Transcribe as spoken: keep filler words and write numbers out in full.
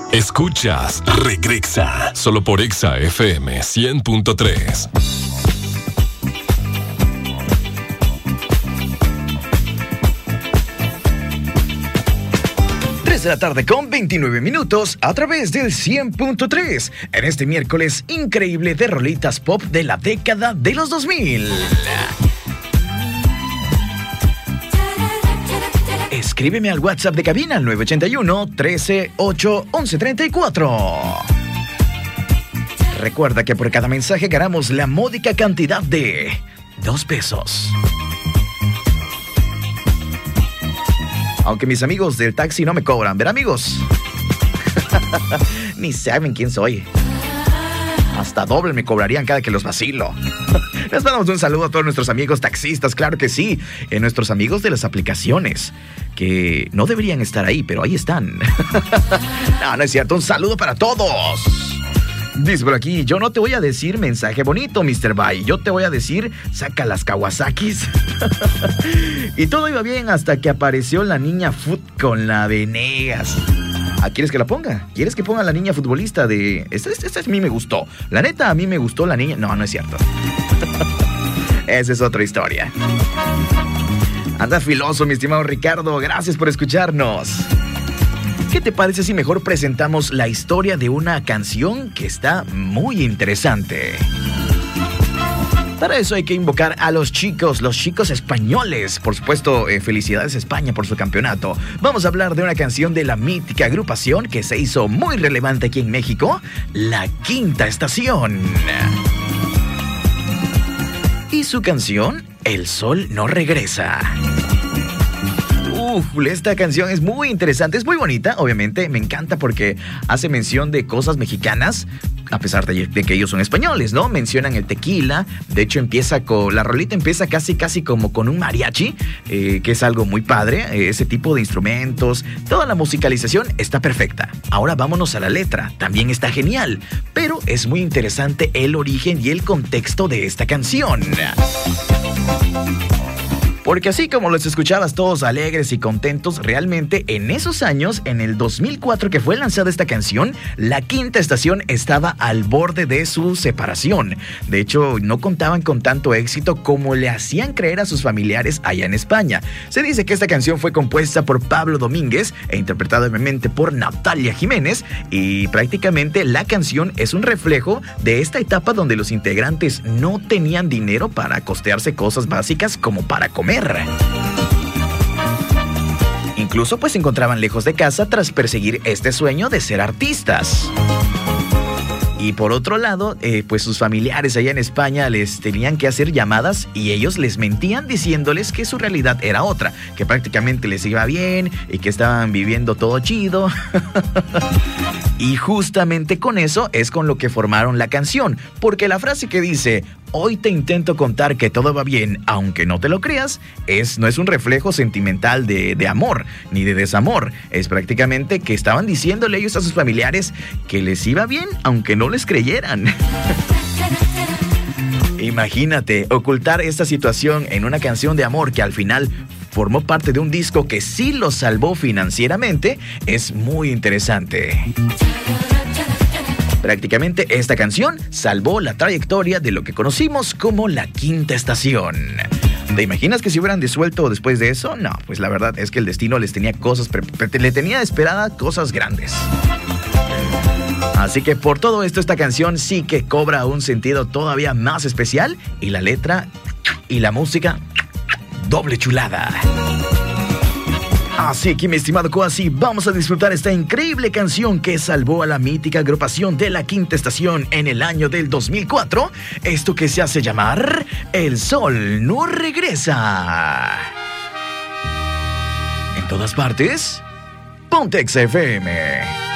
Escuchas Regresa, solo por Exa F M cien punto tres. tres de la tarde con veintinueve minutos a través del cien punto tres. En este miércoles increíble de rolitas pop de la década de los dos mil. Escríbeme al WhatsApp de cabina al nueve ocho uno, trece, ocho, once, treinta y cuatro. Recuerda que por cada mensaje ganamos la módica cantidad de dos pesos. Aunque mis amigos del taxi no me cobran, ¿ver, amigos? Ni saben quién soy. Hasta doble me cobrarían cada que los vacilo. Les mandamos un saludo a todos nuestros amigos taxistas, claro que sí. En nuestros amigos de las aplicaciones, que no deberían estar ahí, pero ahí están. No, no es cierto, un saludo para todos. Dice por aquí, yo no te voy a decir mensaje bonito, mister Bye. Yo te voy a decir, saca las Kawasakis. Y todo iba bien hasta que apareció la niña Foot con la Venegas. ¿Ah, ¿Quieres que la ponga? ¿Quieres que ponga la niña futbolista de...? Esta, esta, esta a mí me gustó. La neta, a mí me gustó la niña... No, no es cierto. Esa es otra historia. Anda filoso, mi estimado Ricardo. Gracias por escucharnos. ¿Qué te parece si mejor presentamos la historia de una canción que está muy interesante? Para eso hay que invocar a los chicos, los chicos españoles. Por supuesto, eh, felicidades a España por su campeonato. Vamos a hablar de una canción de la mítica agrupación que se hizo muy relevante aquí en México, La Quinta Estación. Y su canción, El Sol No Regresa. Uf, esta canción es muy interesante, es muy bonita, obviamente, me encanta porque hace mención de cosas mexicanas, a pesar de, de que ellos son españoles, ¿no? Mencionan el tequila, de hecho empieza con, la rolita empieza casi casi como con un mariachi, eh, que es algo muy padre, eh, ese tipo de instrumentos, toda la musicalización está perfecta. Ahora vámonos a la letra, también está genial, pero es muy interesante el origen y el contexto de esta canción. Porque así como los escuchabas todos alegres y contentos, realmente en esos años, en el dos mil cuatro que fue lanzada esta canción, La Quinta Estación estaba al borde de su separación. De hecho, no contaban con tanto éxito como le hacían creer a sus familiares allá en España. Se dice que esta canción fue compuesta por Pablo Domínguez e interpretada obviamente por Natalia Jiménez, y prácticamente la canción es un reflejo de esta etapa donde los integrantes no tenían dinero para costearse cosas básicas como para comer. Incluso pues se encontraban lejos de casa tras perseguir este sueño de ser artistas. Y por otro lado, eh, pues sus familiares allá en España les tenían que hacer llamadas y ellos les mentían diciéndoles que su realidad era otra, que prácticamente les iba bien y que estaban viviendo todo chido. Y justamente con eso es con lo que formaron la canción, porque la frase que dice, hoy te intento contar que todo va bien, aunque no te lo creas, es, no es un reflejo sentimental de, de amor, ni de desamor. Es prácticamente que estaban diciéndole ellos a sus familiares que les iba bien, aunque no les creyeran. Imagínate, ocultar esta situación en una canción de amor que al final formó parte de un disco que sí los salvó financieramente, es muy interesante. Prácticamente esta canción salvó la trayectoria de lo que conocimos como La Quinta Estación. ¿Te imaginas que se hubieran disuelto después de eso? No, pues la verdad es que el destino les tenía cosas, le tenía esperada cosas grandes. Así que por todo esto esta canción sí que cobra un sentido todavía más especial, y la letra y la música, doble chulada. Así que mi estimado Coasi, vamos a disfrutar esta increíble canción que salvó a la mítica agrupación de La Quinta Estación en el año del dos mil cuatro. Esto que se hace llamar El Sol No Regresa. En todas partes, Ponte Exa F M.